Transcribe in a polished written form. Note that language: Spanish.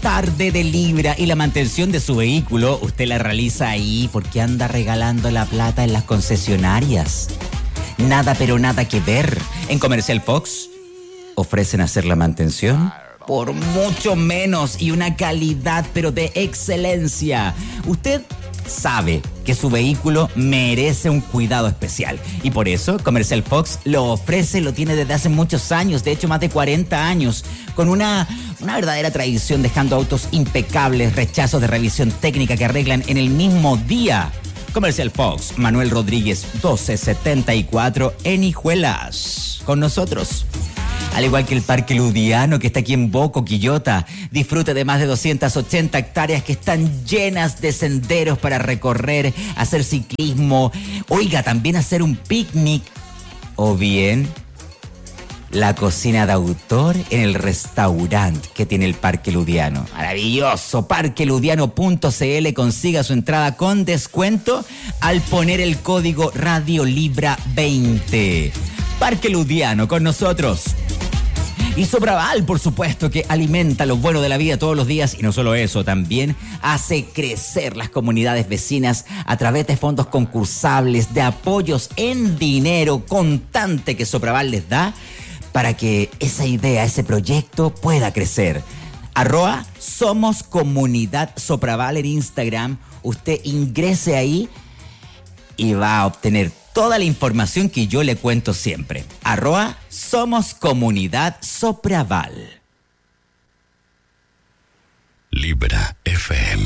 tarde de Libra y la mantención de su vehículo, usted la realiza ahí porque anda regalando la plata en las concesionarias. Nada, pero nada que ver. En Comercial Fox ofrecen hacer la mantención por mucho menos y una calidad, pero de excelencia. Usted sabe que su vehículo merece un cuidado especial y por eso Comercial Fox lo ofrece, lo tiene desde hace muchos años, de hecho más de 40 años, con una verdadera tradición, dejando autos impecables, rechazos de revisión técnica que arreglan en el mismo día. Comercial Fox, Manuel Rodríguez 1274 en Hijuelas. Con nosotros. Al igual que el Parque Ludiano, que está aquí en Boco, Quillota. Disfrute de más de 280 hectáreas que están llenas de senderos para recorrer, hacer ciclismo. Oiga, también hacer un picnic. O bien, la cocina de autor en el restaurante que tiene el Parque Ludiano. Maravilloso. Parqueludiano.cl. Consiga su entrada con descuento al poner el código Radio Libra 20. Parque Ludiano con nosotros. Y Sopraval, por supuesto, que alimenta lo bueno de la vida todos los días. Y no solo eso, también hace crecer las comunidades vecinas a través de fondos concursables, de apoyos en dinero contante que Sopraval les da para que esa idea, ese proyecto pueda crecer. @Somos Comunidad Sopraval en Instagram. Usted ingrese ahí y va a obtener toda la información que yo le cuento siempre. @Somos Comunidad Sopraval. Libra FM.